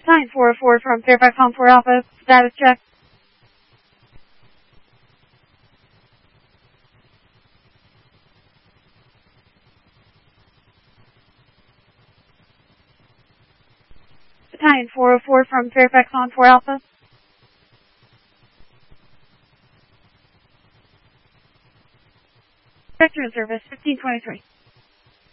Battalion 404 from Fairfax on 4 Alpha, status check. Battalion 404 from Fairfax on 4 Alpha. Vector in service, 1523.